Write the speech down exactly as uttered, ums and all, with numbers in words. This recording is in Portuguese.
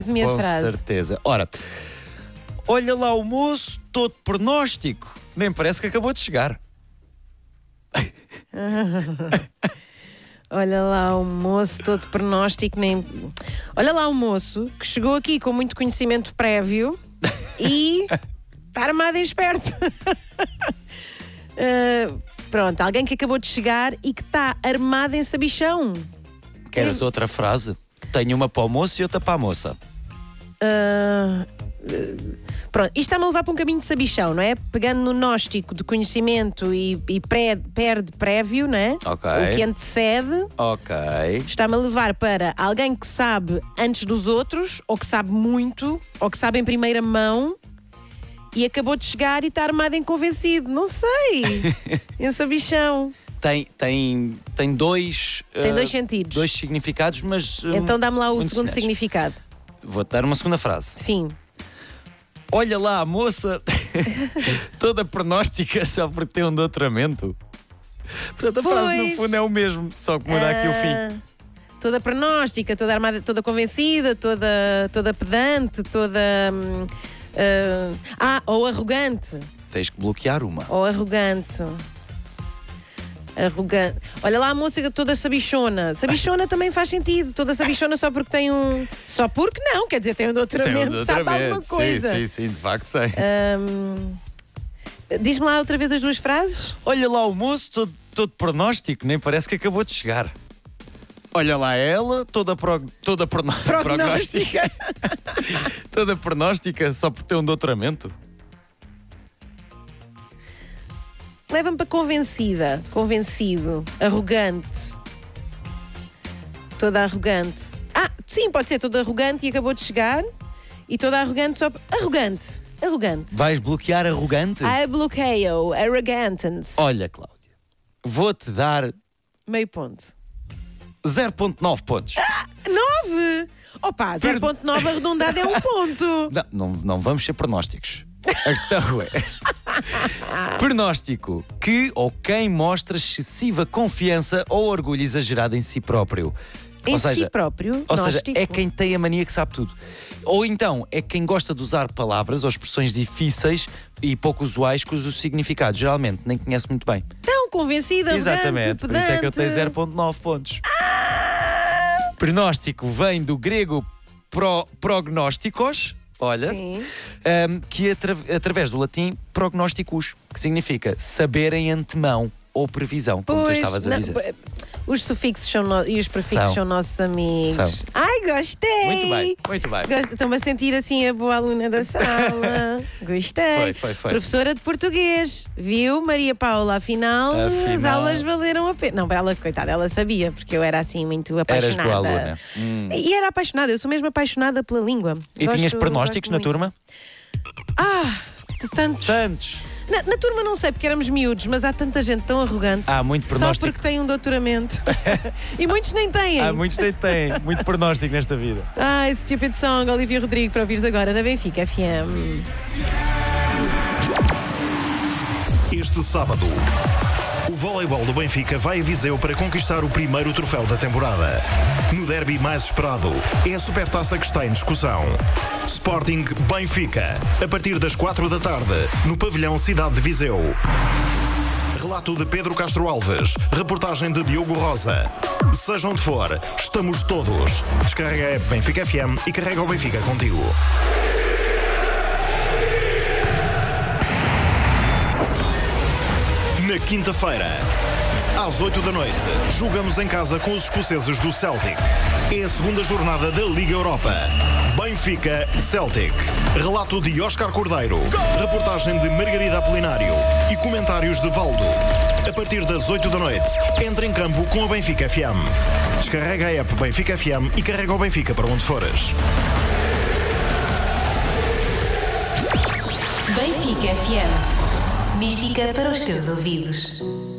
Minha Com frase. certeza. Ora, olha lá o moço, todo pronóstico. Nem parece que acabou de chegar. Olha lá o moço todo pronóstico, nem. Olha lá o moço que chegou aqui com muito conhecimento prévio e está armado em esperto. Uh, pronto, alguém que acabou de chegar e que está armado em sabichão. Queres outra frase? Tenho uma para o moço e outra para a moça. Uh, uh, pronto, isto está-me a levar para um caminho de sabichão, não é? Pegando no gnóstico de conhecimento e, e pré, perde prévio, não é? Ok. O que antecede. Ok. Está-me a levar para alguém que sabe antes dos outros, ou que sabe muito, ou que sabe em primeira mão e acabou de chegar e está armado em convencido. Não sei. Em sabichão. Tem, tem, tem dois... Tem uh, dois sentidos. Dois significados, mas... uh, Então dá-me lá o muito segundo semelhantes. significado. Vou-te dar uma segunda frase. Sim. Olha lá a moça, toda pronóstica só porque tem um doutoramento. Portanto, a frase no Pois. fundo é o mesmo, só que muda aqui o fim. Ah, toda pronóstica, toda armada, toda convencida, toda, toda pedante, toda. hum, ah, ah, ou arrogante. Tens que bloquear uma. Ou arrogante. Arrogante. Olha lá a moça toda sabichona. Sabichona também faz sentido. Toda sabichona só porque tem um. Só porque não, quer dizer, tem um doutoramento, sabe alguma coisa. Sim, sim, sim, de facto sei. Hum, diz-me lá outra vez as duas frases. Olha lá o moço, todo, todo pronóstico, nem parece que acabou de chegar. Olha lá ela, toda, prog, toda prono, prognóstica. Toda pronóstica, só por ter um doutoramento. Leva-me para convencida, convencido, arrogante. Toda arrogante. Ah, sim, pode ser toda arrogante e acabou de chegar. E toda arrogante só. Arrogante, arrogante. Vais bloquear arrogante? I bloqueio, arrogantance. Olha, Cláudia, vou-te dar Meio ponto. zero vírgula nove pontos. Nove! Opa, zero vírgula nove arredondado é um ponto. Não, não, não vamos ser pronósticos. A questão é... Pronóstico, que ou quem mostra excessiva confiança ou orgulho exagerado em si próprio. Em ou seja, si próprio, Ou seja, gnóstico. é quem tem a mania que sabe tudo. Ou então, é quem gosta de usar palavras ou expressões difíceis e pouco usuais cujos significados geralmente nem conhece muito bem. Tão convencida, Exatamente, arrogante, por isso é que eu tenho pedante. zero vírgula nove pontos. Pronóstico vem do grego pro, prognósticos, olha, Sim. um, que atra, através do latim prognósticos, que significa saber em antemão ou previsão, como tu Pois, estavas a não, dizer. p- os sufixos são no- e os prefixos São. são, nossos amigos. São. Ai, gostei! Muito bem, muito bem. Gosto- Estou-me a sentir assim a boa aluna da sala. Gostei. Foi, foi, foi. Professora de português, viu, Maria Paula? Afinal, as Afinal- aulas valeram a pena. Não, para ela, coitada, ela sabia, porque eu era assim muito Eras apaixonada. boa aluna. Hum. E era apaixonada, eu sou mesmo apaixonada pela língua. E Gosto- tinhas pronósticos gosto na muito. turma? Ah, de tantos. Tantos. Na, na turma não sei, porque éramos miúdos, mas há tanta gente tão arrogante. Há muito Só pronóstico. porque tem um doutoramento. E muitos nem têm. Há muitos nem têm, muito pronóstico nesta vida. Ai, Stupid Song, Olivia Rodrigo, para ouvires agora na Benfica F M. Este sábado, o voleibol do Benfica vai a Viseu para conquistar o primeiro troféu da temporada. No derby mais esperado, é a Supertaça que está em discussão. Sporting Benfica, a partir das quatro da tarde, no pavilhão Cidade de Viseu. Relato de Pedro Castro Alves, reportagem de Diogo Rosa. Seja onde for, estamos todos. Descarrega a app Benfica F M e carrega o Benfica contigo. Na quinta-feira, às oito da noite, jogamos em casa com os escoceses do Celtic. É a segunda jornada da Liga Europa. Benfica Celtic. Relato de Óscar Cordeiro, reportagem de Margarida Apolinário e comentários de Valdo. A partir das oito da noite, entra em campo com a Benfica F M. Descarrega a app Benfica F M e carrega o Benfica para onde fores. Benfica F M. Mística para os teus ouvidos.